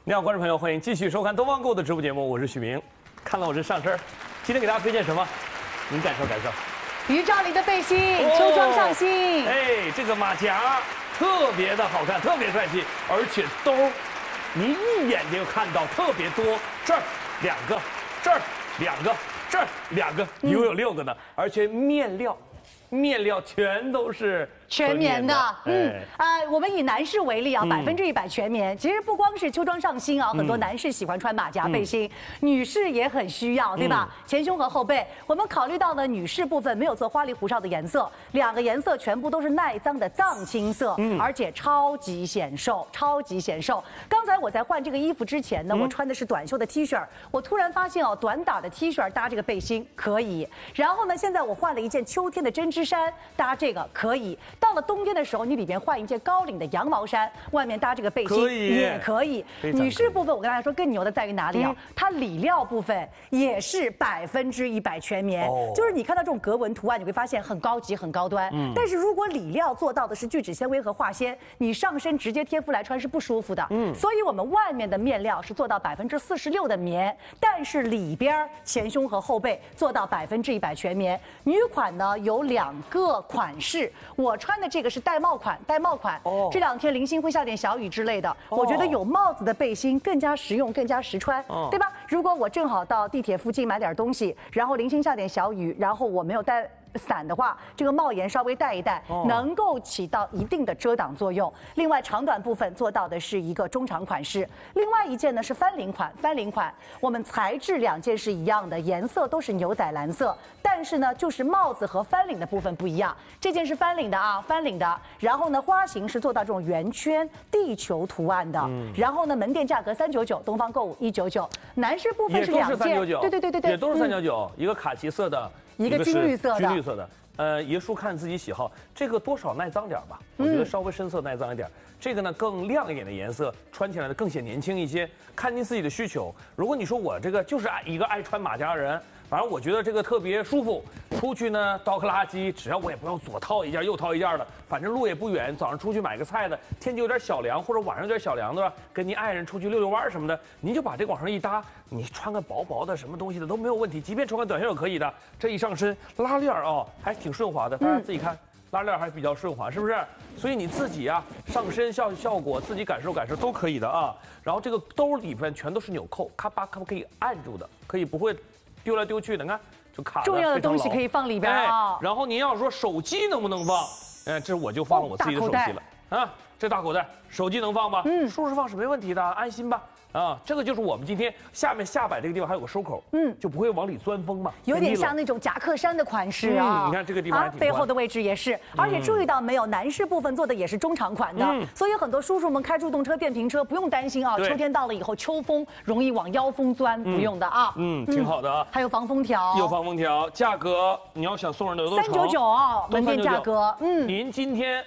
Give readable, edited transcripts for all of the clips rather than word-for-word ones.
你好，观众朋友，欢迎继续收看东方购的直播节目，我是许明。看了我这上身，今天给大家推荐什么？您感受感受。 于兆林的背心，秋装上新。 哎，这个马甲特别的好看，特别帅气，而且兜儿，您一眼就看到特别多，这儿两个，这儿两个，这儿两个，一共有6个呢，而且面料全都是全棉的，我们以男士为例啊，100%全棉。其实不光是秋装上新啊，很多男士喜欢穿马甲背心，女士也很需要，对吧？前胸和后背，我们考虑到呢，女士部分没有做花里胡哨的颜色，2个颜色全部都是耐脏的藏青色，而且超级显瘦，超级显瘦。刚才我在换这个衣服之前呢，我穿的是短袖的 T 恤，我突然发现哦，短打的 T 恤搭这个背心可以。然后呢，现在我换了一件秋天的针织衫，搭这个可以。到了冬天的时候，你里边换一件高领的羊毛衫，外面搭这个背心也可以。女士部分，我跟大家说更牛的在于哪里啊？它里料部分也是100%全棉，就是你看到这种格纹图案，你会发现很高级、很高端。但是如果里料做到的是聚酯纤维和化纤，你上身直接贴肤来穿是不舒服的。所以我们外面的面料是做到46%的棉，但是里边前胸和后背做到100%全棉。女款呢有2个款式，我穿的这个是玳瑁款，这2天零星会下点小雨之类的，我觉得有帽子的背心更加实用，更加实穿，对吧？如果我正好到地铁附近买点东西，然后零星下点小雨，然后我没有带伞的话，这个帽檐稍微戴一戴，能够起到一定的遮挡作用。另外长短部分做到的是一个中长款式。另外一件呢是翻领款，我们材质2件是一样的，颜色都是牛仔蓝色，但是呢就是帽子和翻领的部分不一样。这件是翻领的啊，然后呢花型是做到这种圆圈地球图案的，然后呢门店价格399，东方购物199。男士部分是2件，对， 也都是399，一个卡其色的。 一个军绿色的，爷叔看自己喜好，这个多少耐脏点吧，我觉得稍微深色耐脏一点，这个呢更亮一点的颜色，穿起来呢更显年轻一些，看您自己的需求。如果你说我这个就是一个爱穿马甲的人，反正我觉得这个特别舒服，出去呢倒个垃圾，只要我也不用左套一件右套一件的，反正路也不远，早上出去买个菜的，天气有点小凉或者晚上有点小凉的，跟您爱人出去溜溜弯什么的，您就把这个往上一搭，你穿个薄薄的什么东西的都没有问题，即便穿个短袖也可以的。这一上身拉链啊，还挺顺滑的，大家自己看，拉链还比较顺滑，是不是？所以你自己啊上身效果自己感受都可以的啊。然后这个兜里边全都是纽扣，咔吧可以按住的，可以不会丢来丢去的，你看就卡了。 重要的东西可以放里边啊。 然后您要说手机能不能放？这我就放了我自己的手机了啊。这大口袋，手机能放吧？舒适放是没问题的，安心吧。啊，这个就是我们今天下摆这个地方还有个收口，就不会往里钻风嘛， 有点像那种夹克衫的款式啊。 你看这个地方背后的位置也是，而且注意到没有，男士部分做的也是中长款的，所以很多叔叔们开助动车、电瓶车不用担心啊，秋天到了以后秋风容易往腰风钻，不用的啊。 挺好的啊。 还有防风条， 有防风条，价格你要想送人的都 399啊，门店价格。 您今天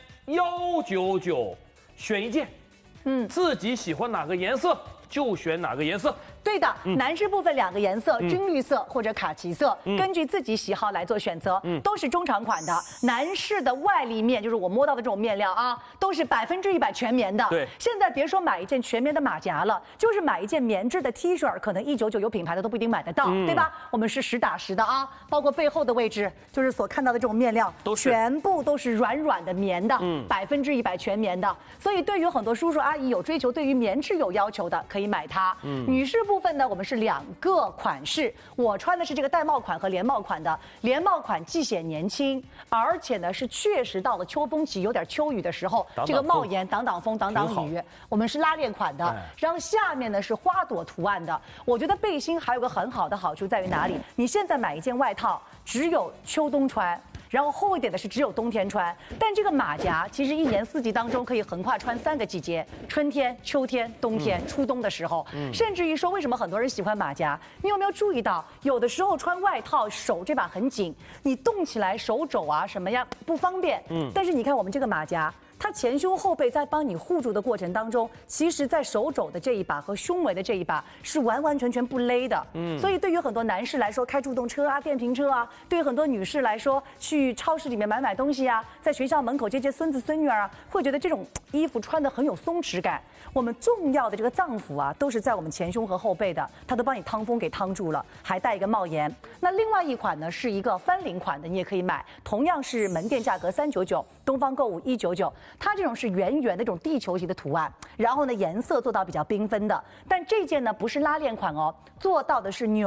199选一件，自己喜欢哪个颜色就选哪个颜色。 对的，男士部分2个颜色，军绿色或者卡其色，根据自己喜好来做选择，都是中长款的。男士的外立面就是我摸到的这种面料啊，都是100%全棉的。 对， 现在别说买一件全棉的马甲了，就是买一件棉质的 T 恤，可能199有品牌的都不一定买得到，对吧？我们是实打实的啊，包括背后的位置，就是所看到的这种面料，全部都是软软的棉的，100%全棉的。所以对于很多叔叔阿姨有追求，对于棉质有要求的，可以买它。女士部分呢，我们是2个款式，我穿的是这个玳瑁款和连帽款的。连帽款既显年轻，而且呢是确实到了秋风起有点秋雨的时候，这个帽檐挡挡风、挡挡雨。我们是拉链款的，然后下面呢是花朵图案的。我觉得背心还有个很好的好处在于哪里？你现在买一件外套，只有秋冬穿。然后厚一点的是只有冬天穿，但这个马甲其实1年4季当中可以横跨穿3个季节：春天、秋天、冬天、初冬的时候。甚至于说，为什么很多人喜欢马甲？你有没有注意到，有的时候穿外套手这把很紧，你动起来手肘啊什么呀不方便。但是你看我们这个马甲。 它前胸后背在帮你护住的过程当中，其实在手肘的这一把和胸围的这一把是完完全全不勒的。所以对于很多男士来说，开助动车啊、电瓶车啊，对于很多女士来说，去超市里面买东西啊，在学校门口接孙子孙女儿啊，会觉得这种衣服穿得很有松弛感。我们重要的这个脏腑啊，都是在我们前胸和后背的，它都帮你趟风给趟住了，还带一个帽檐。那另外一款呢，是一个翻领款的，你也可以买，同样是门店价格399，东方购物199。它这种是圆圆的这种地球形的图案，然后呢颜色做到比较缤纷的，但这件呢不是拉链款哦，做到的是纽